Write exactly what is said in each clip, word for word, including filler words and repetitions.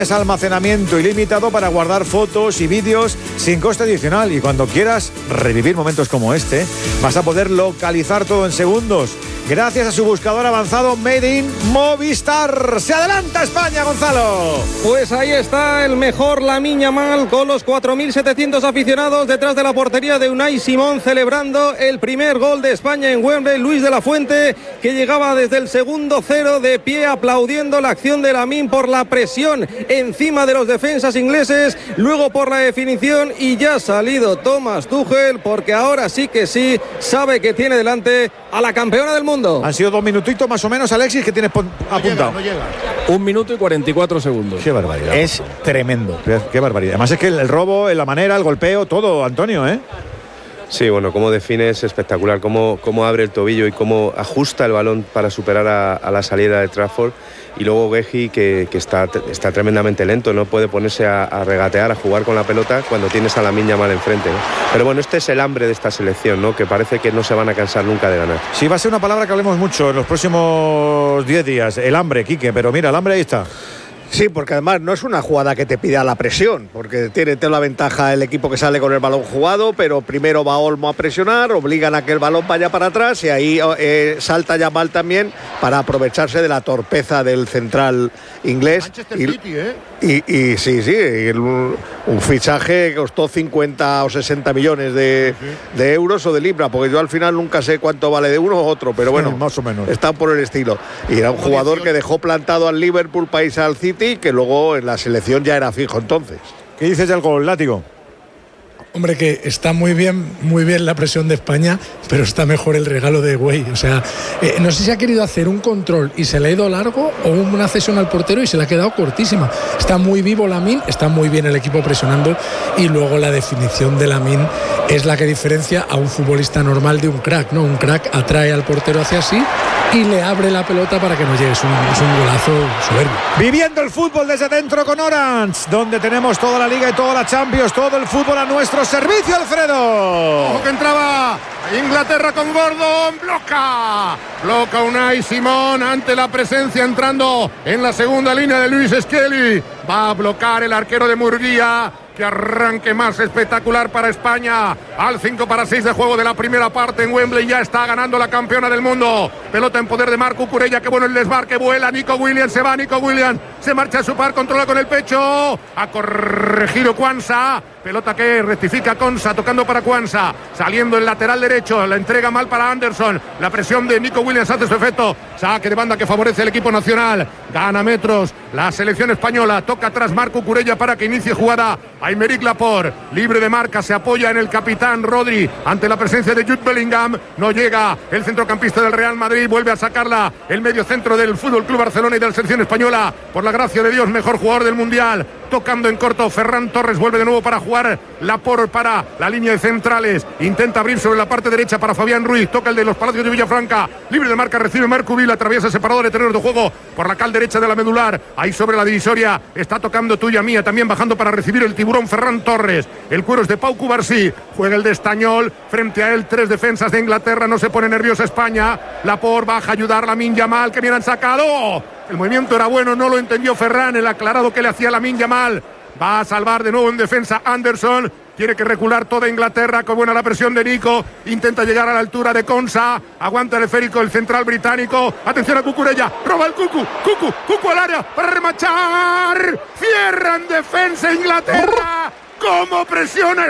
Es almacenamiento ilimitado para guardar fotos y vídeos sin coste adicional. Y cuando quieras revivir momentos como este, vas a poder localizar todo en segundos gracias a su buscador avanzado Made in Movistar. ¡Se adelanta España, Gonzalo! Pues ahí está el mejor Lamine Yamal con los cuatro mil setecientos aficionados detrás de la portería de Unai Simón, celebrando el primer gol de España en Wembley. Luis de la Fuente, que llegaba desde el segundo cero de pie aplaudiendo la acción de Lamine por la presión encima de los defensas ingleses, luego por la definición, y ya ha salido Thomas Tuchel porque ahora sí que sí sabe que tiene delante a la campeona del mundo. Han sido dos minutitos más o menos, Alexis, que tienes apuntado. No llega, no llega. Un minuto y cuarenta y cuatro segundos. Qué barbaridad. Es tremendo. Qué barbaridad. Además es que el, el robo, la manera, el golpeo, todo, Antonio, ¿eh? Sí, bueno, cómo define es espectacular, cómo, cómo abre el tobillo y cómo ajusta el balón para superar a, a la salida de Trafford. Y luego Guehi, que, que está, está tremendamente lento, no puede ponerse a, a regatear, a jugar con la pelota cuando tienes a Lamine Yamal enfrente, ¿no? Pero bueno, este es el hambre de esta selección, ¿no? Que parece que no se van a cansar nunca de ganar. Sí, va a ser una palabra que hablemos mucho en los próximos diez días, el hambre, Quique, pero mira, el hambre ahí está. Sí, porque además no es una jugada que te pida la presión, porque tiene toda la ventaja el equipo que sale con el balón jugado, pero primero va Olmo a presionar, obligan a que el balón vaya para atrás y ahí eh, salta Yamal también para aprovecharse de la torpeza del central inglés. Manchester y, City, ¿eh? Y, y sí, sí, el, un fichaje que costó cincuenta o sesenta millones de, sí. de euros o de libras, porque yo al final nunca sé cuánto vale de uno o otro, pero bueno, sí, más o menos. Está por el estilo. Y era un jugador que dejó plantado al Liverpool para irse al City, que luego en la selección ya era fijo entonces. ¿Qué dices del gol, Látigo? Hombre, que está muy bien, muy bien la presión de España, pero está mejor el regalo de Güey. O sea, eh, no sé si ha querido hacer un control y se le ha ido largo, o una cesión al portero y se le ha quedado cortísima. Está muy vivo Lamine, está muy bien el equipo presionando, y luego la definición de Lamine es la que diferencia a un futbolista normal de un crack, ¿no? Un crack atrae al portero hacia sí y le abre la pelota para que no llegue. Es un, es un golazo soberbio. Viviendo el fútbol desde dentro con Orange, donde tenemos toda la Liga y toda la Champions, todo el fútbol a nuestro servicio, Alfredo. Ojo que entraba Inglaterra con Gordon, bloca, bloca Unai Simón ante la presencia entrando en la segunda línea de Luis Skelly. Va a bloquear el arquero de Murguía. Que arranque más espectacular para España. Al cinco para seis de juego de la primera parte en Wembley. Ya está ganando la campeona del mundo. Pelota en poder de Marco Cucurella. Qué bueno el desmarque. Vuela Nico Williams. Se va Nico Williams. Se marcha a su par. Controla con el pecho. Ha corregido Quansah. Pelota que rectifica Konsa, tocando para Quansah, saliendo el lateral derecho, la entrega mal para Anderson, la presión de Nico Williams hace su efecto, saque de banda que favorece el equipo nacional, gana metros la selección española, toca atrás Marco Cucurella para que inicie jugada, Aymeric Laporte, libre de marca, se apoya en el capitán Rodri, ante la presencia de Jude Bellingham, no llega el centrocampista del Real Madrid, vuelve a sacarla el medio centro del Fútbol Club Barcelona y de la selección española, por la gracia de Dios, mejor jugador del Mundial, tocando en corto, Ferran Torres vuelve de nuevo para jugar Laporte para la línea de centrales, intenta abrir sobre la parte derecha para Fabián Ruiz, toca el de los Palacios de Villafranca, libre de marca, recibe Marco Vil, atraviesa separador de terreno de juego por la cal derecha de la medular, ahí sobre la divisoria, está tocando tuya mía, también bajando para recibir el tiburón Ferran Torres, el cuero es de Pau Cubarsí, juega el de Estañol, frente a él tres defensas de Inglaterra, no se pone nerviosa España, Laporte baja a ayudar a Lamine Yamal, que bien han sacado, el movimiento era bueno, no lo entendió Ferran, el aclarado que le hacía Lamine Yamal. Va a salvar de nuevo en defensa Anderson. Tiene que recular toda Inglaterra. Con buena la presión de Nico. Intenta llegar a la altura de Konsa. Aguanta el esférico el central británico. Atención a Cucurella. Roba el Cucu. Cucu. Cucu al área para remachar. Cierra en defensa Inglaterra. ¿Cómo presiona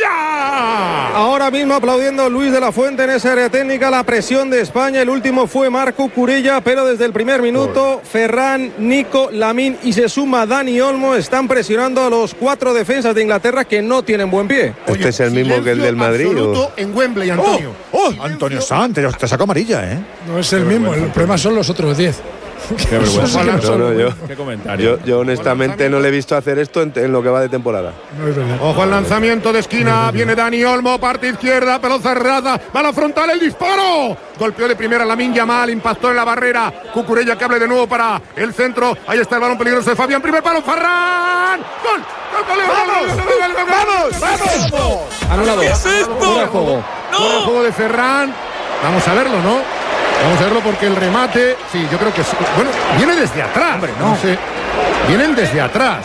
España? Ahora mismo aplaudiendo Luis de la Fuente en esa área técnica, la presión de España. El último fue Marco Cucurella, pero desde el primer minuto Ferran, Nico, Lamine y se suma Dani Olmo. Están presionando a los cuatro defensas de Inglaterra que no tienen buen pie. ¿Este Oye, es el mismo que el del Madrid? ¿O? En Wembley, Antonio. Oh, oh Antonio Santos, te sacó amarilla, ¿eh? No es el mismo, el problema son los otros diez. Qué vergüenza. No, no, yo, Qué comentario. Yo, yo honestamente no le he visto hacer esto en, en lo que va de temporada. No es verdad. Ojo al lanzamiento de esquina, viene Dani Olmo, parte izquierda, pelota cerrada, bala frontal, el disparo. Golpeó de primera Lamine Yamal, impactó en la barrera. Cucurella que abre de nuevo para el centro. Ahí está el balón peligroso de Fabián. Primer palo, Ferran. ¡Gol! ¡Vamos! ¡Vamos! ¡Vamos! Anulado. ¿Qué es esto? Fuera de juego. ¡No! Fuera de juego de Ferran. Vamos a verlo, ¿no? Vamos a verlo porque el remate, sí, yo creo que sí. Bueno, viene desde atrás. Hombre, no. no sé. Vienen desde atrás.